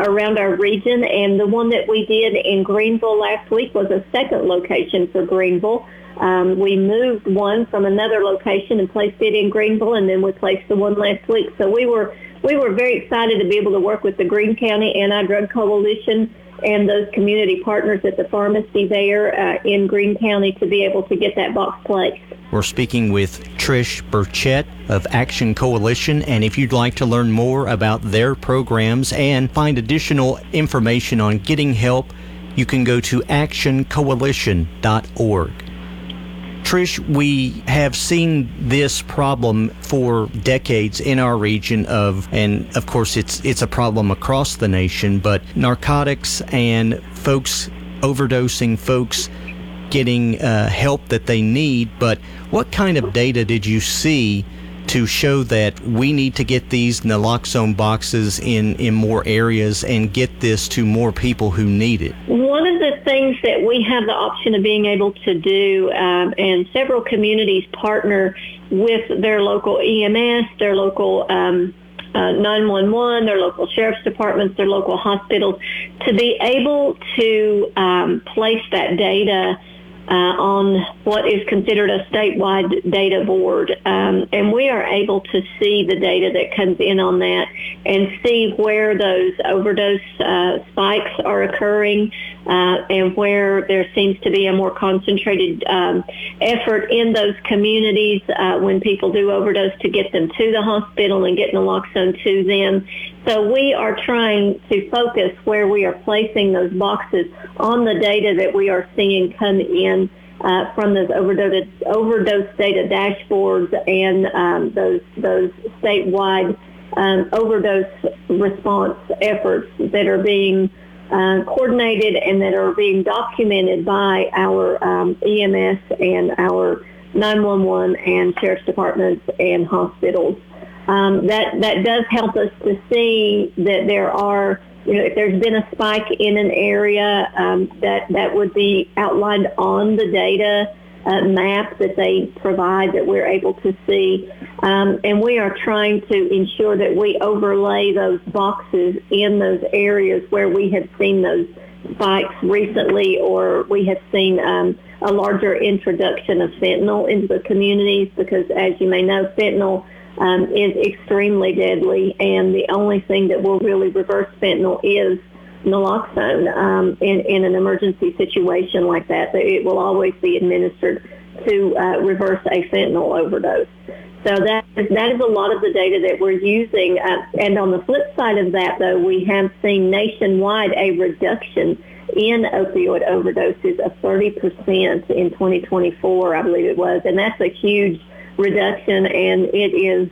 around our region, and the one that we did in Greenville last week was a second location for Greenville. We moved one from another location and placed it in Greenville, and then we placed the one last week. So we were very excited to be able to work with the Greene County Anti-Drug Coalition and those community partners at the pharmacy there in Greene County to be able to get that box placed. We're speaking with Trish Burchett of Action Coalition, and if you'd like to learn more about their programs and find additional information on getting help, you can go to actioncoalition.org. Trish, we have seen this problem for decades in our region and of course it's a problem across the nation, but narcotics and folks overdosing, folks getting help that they need. But what kind of data did you see to show that we need to get these naloxone boxes in more areas and get this to more people who need it? One of the things that we have the option of being able to do, and several communities partner with their local EMS, their local 911, their local sheriff's departments, their local hospitals, to be able to place that data on what is considered a statewide data board. And we are able to see the data that comes in on that and see where those overdose spikes are occurring and where there seems to be a more concentrated effort in those communities when people do overdose to get them to the hospital and get naloxone to them. So we are trying to focus where we are placing those boxes on the data that we are seeing come in from those overdose data dashboards and those statewide overdose response efforts that are being coordinated and that are being documented by our EMS and our 911 and sheriff's departments and hospitals. That does help us to see that there are, if there's been a spike in an area, that would be outlined on the data map that they provide that we're able to see. And we are trying to ensure that we overlay those boxes in those areas where we have seen those spikes recently, or we have seen a larger introduction of fentanyl into the communities, because as you may know, fentanyl is extremely deadly, and the only thing that will really reverse fentanyl is naloxone in an emergency situation like that. It will always be administered to reverse a fentanyl overdose. So that is a lot of the data that we're using. And on the flip side of that, though, we have seen nationwide a reduction in opioid overdoses of 30% in 2024, I believe it was. And that's a huge reduction, and it is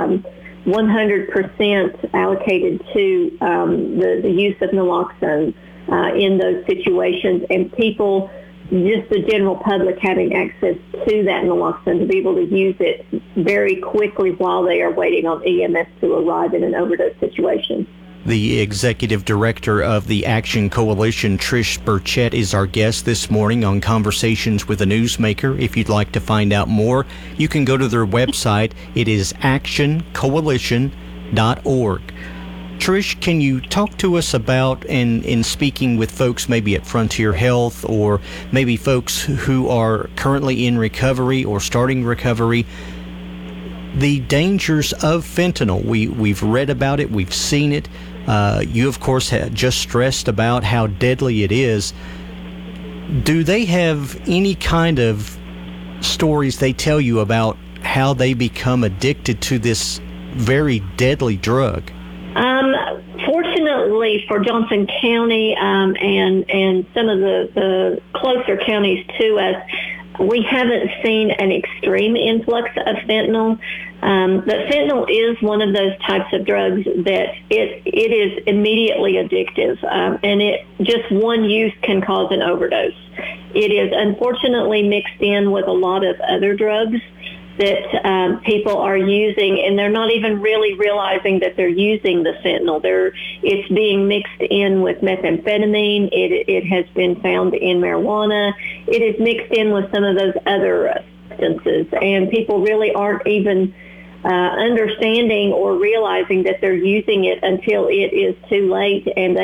100% allocated to the use of naloxone in those situations, and people, just the general public, having access to that naloxone to be able to use it very quickly while they are waiting on EMS to arrive in an overdose situation. The Executive Director of the Action Coalition, Trish Burchett, is our guest this morning on Conversations with a Newsmaker. If you'd like to find out more, you can go to their website. It is actioncoalition.org. Trish, can you talk to us about, in speaking with folks maybe at Frontier Health, or maybe folks who are currently in recovery or starting recovery, the dangers of fentanyl? We've read about it, we've seen it. You, of course, had just stressed about how deadly it is. Do they have any kind of stories they tell you about how they become addicted to this very deadly drug? Fortunately for Johnson County and some of the closer counties to us, we haven't seen an extreme influx of fentanyl. But fentanyl is one of those types of drugs that it is immediately addictive, and just one use can cause an overdose. It is unfortunately mixed in with a lot of other drugs that people are using, and they're not even really realizing that they're using the fentanyl. It's being mixed in with methamphetamine. It has been found in marijuana. It is mixed in with some of those other substances, and people really aren't even understanding or realizing that they're using it until it is too late, and